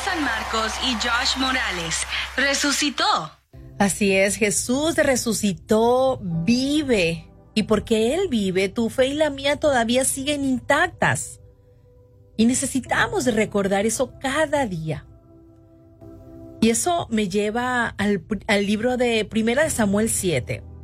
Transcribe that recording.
San Marcos y Josh Morales. Resucitó. Así es, Jesús resucitó, vive. Y porque Él vive, tu fe y la mía todavía siguen intactas. Y necesitamos recordar eso cada día. Y eso me lleva al libro de 1 Samuel 7.